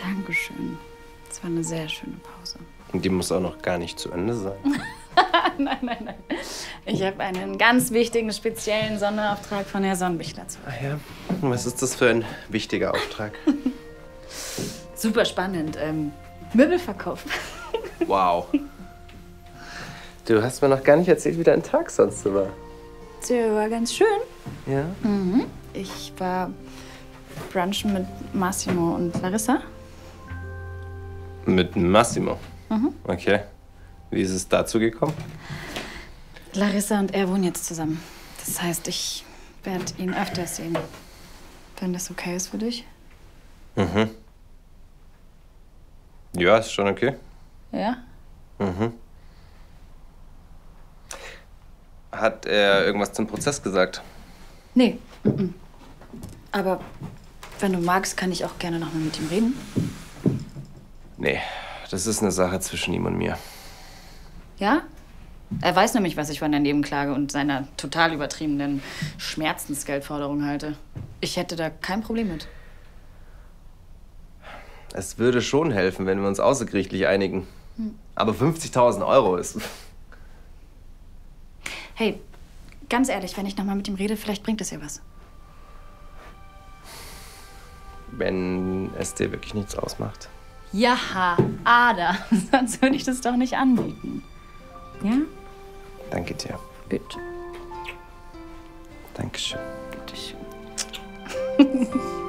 Dankeschön. Es war eine sehr schöne Pause. Und die muss auch noch gar nicht zu Ende sein. Nein. Ich habe einen ganz wichtigen, speziellen Sonderauftrag von Herrn Sonnenbichler zu. Ach ja? Was ist das für ein wichtiger Auftrag? Super spannend. Möbelverkauf. Wow. Du hast mir noch gar nicht erzählt, wie dein Tag sonst so war. Der war ganz schön. Ja? Mhm. Ich war brunchen mit Massimo und Larissa. Mit Massimo? Mhm. Okay. Wie ist es dazu gekommen? Larissa und er wohnen jetzt zusammen. Das heißt, ich werde ihn öfters sehen. Wenn das okay ist für dich? Mhm. Ja, ist schon okay. Ja? Mhm. Hat er irgendwas zum Prozess gesagt? Nee. Aber wenn du magst, kann ich auch gerne noch mal mit ihm reden. Nee, das ist eine Sache zwischen ihm und mir. Ja? Er weiß nämlich, was ich von der Nebenklage und seiner total übertriebenen Schmerzensgeldforderung halte. Ich hätte da kein Problem mit. Es würde schon helfen, wenn wir uns außergerichtlich einigen. Aber 50.000 € ist... Hey, ganz ehrlich, wenn ich noch mal mit ihm rede, vielleicht bringt es ja was. Wenn es dir wirklich nichts ausmacht. Ja, Ada. Sonst würde ich das doch nicht anbieten. Ja? Danke dir. Bitte. Dankeschön. Bitteschön.